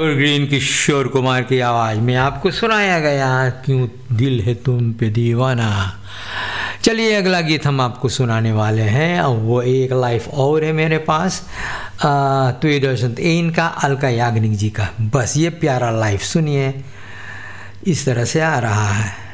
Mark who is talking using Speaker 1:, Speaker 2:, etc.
Speaker 1: Evergreen Kishore Kumar की आवाज़ में आपको सुनाया गया क्यों दिल है तुम पे दीवाना। चलिए अगला गीत हम आपको सुनाने वाले हैं, वो एक लाइफ और है मेरे पास, तो ये दर्शन इनका अलका याग्निक जी का। बस ये प्यारा लाइफ सुनिए, इस तरह से आ रहा है।